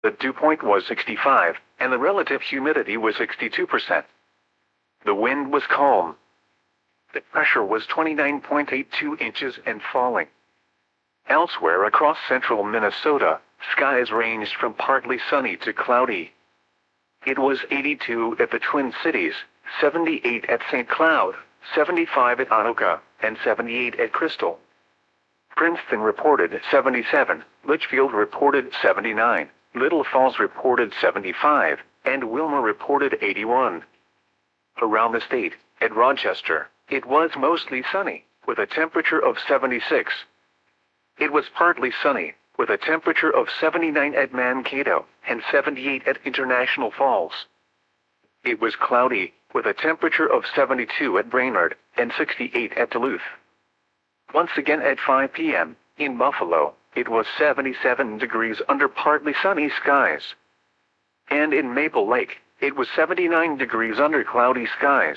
The dew point was 65, and the relative humidity was 62%. The wind was calm. The pressure was 29.82 inches and falling. Elsewhere across central Minnesota, skies ranged from partly sunny to cloudy. It was 82 at the Twin Cities, 78 at St. Cloud, 75 at Anoka, and 78 at Crystal. Princeton reported 77, Litchfield reported 79, Little Falls reported 75, and Wilmer reported 81. Around the state, at Rochester, it was mostly sunny, with a temperature of 76. It was partly sunny, with a temperature of 79 at Mankato, and 78 at International Falls. It was cloudy, with a temperature of 72 at Brainerd, and 68 at Duluth. Once again at 5 p.m., in Buffalo, it was 77 degrees under partly sunny skies. And in Maple Lake, it was 79 degrees under cloudy skies.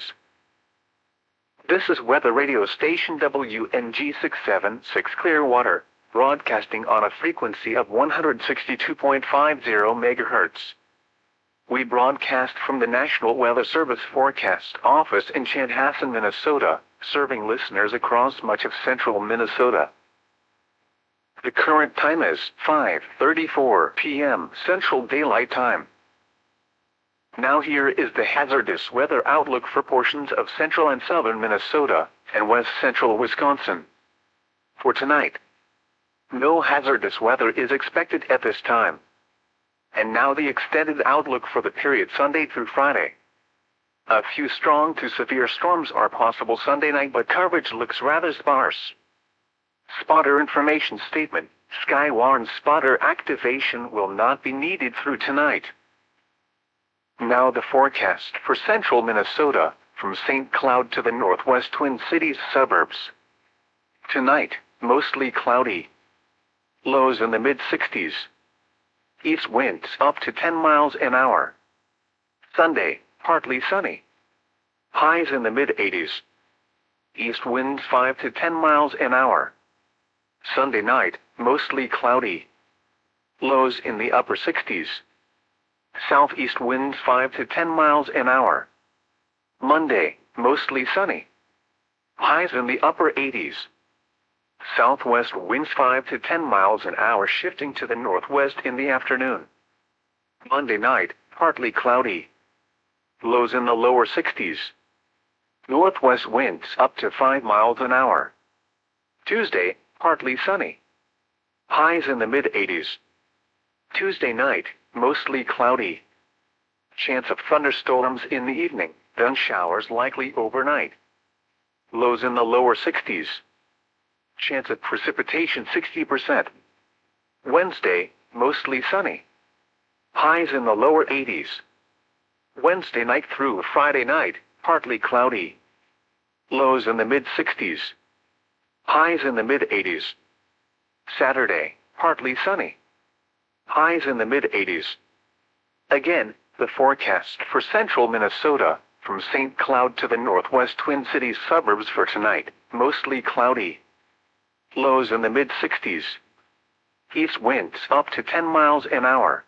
This is weather radio station WNG 676 Clearwater, broadcasting on a frequency of 162.50 MHz. We broadcast from the National Weather Service Forecast Office in Chanhassen, Minnesota, serving listeners across much of central Minnesota. The current time is 5:34 p.m. Central Daylight Time. Now here is the hazardous weather outlook for portions of central and southern Minnesota and west central Wisconsin. For tonight, no hazardous weather is expected at this time. And now the extended outlook for the period Sunday through Friday. A few strong to severe storms are possible Sunday night, but coverage looks rather sparse. Spotter information statement: Skywarn spotter activation will not be needed through tonight. Now the forecast for central Minnesota, from St. Cloud to the northwest Twin Cities suburbs. Tonight, mostly cloudy. Lows in the mid-60s. East winds up to 10 miles an hour. Sunday, partly sunny. Highs in the mid-80s. East winds 5 to 10 miles an hour. Sunday night, mostly cloudy. Lows in the upper 60s. Southeast winds 5 to 10 miles an hour. Monday, mostly sunny. Highs in the upper 80s. Southwest winds 5 to 10 miles an hour, shifting to the northwest in the afternoon. Monday night, partly cloudy. Lows in the lower 60s. Northwest winds up to 5 miles an hour. Tuesday, partly sunny. Highs in the mid-80s. Tuesday night, mostly cloudy. Chance of thunderstorms in the evening, then showers likely overnight. Lows in the lower 60s. Chance of precipitation 60%. Wednesday, mostly sunny. Highs in the lower 80s. Wednesday night through Friday night, partly cloudy. Lows in the mid-60s. Highs in the mid-80s. Saturday, partly sunny. Highs in the mid-80s. Again, the forecast for central Minnesota, from St. Cloud to the northwest Twin Cities suburbs for tonight, mostly cloudy. Lows in the mid-60s. East winds up to 10 miles an hour.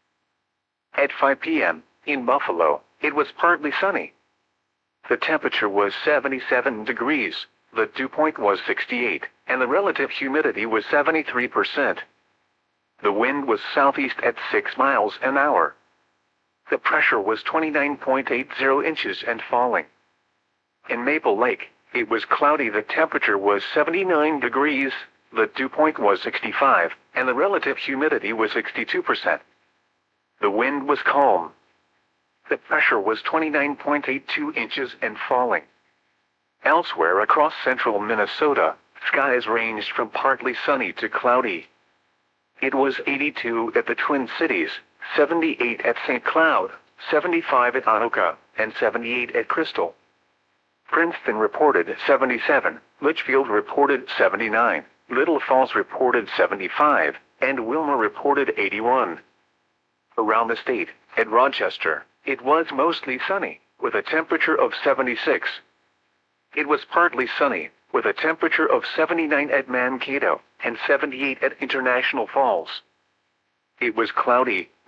At 5 p.m., in Buffalo, it was partly sunny. The temperature was 77 degrees, the dew point was 68, and the relative humidity was 73%. The wind was southeast at 6 miles an hour. The pressure was 29.80 inches and falling. In Maple Lake, it was cloudy. The temperature was 79 degrees, the dew point was 65, and the relative humidity was 62%. The wind was calm. The pressure was 29.82 inches and falling. Elsewhere across central Minnesota, skies ranged from partly sunny to cloudy. It was 82 at the Twin Cities, 78 at St. Cloud, 75 at Anoka, and 78 at Crystal. Princeton reported 77, Litchfield reported 79, Little Falls reported 75, and Wilmer reported 81. Around the state, at Rochester, it was mostly sunny, with a temperature of 76. It was partly sunny, with a temperature of 79 at Mankato, and 78 at International Falls. It was cloudy,